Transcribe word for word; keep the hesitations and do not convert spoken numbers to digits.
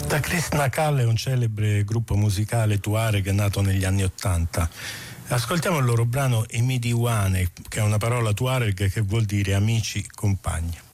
Da Krishna Kal è un celebre gruppo musicale tuareg nato negli anni Ottanta. Ascoltiamo il loro brano Emidiwane, che è una parola tuareg che vuol dire amici, compagni.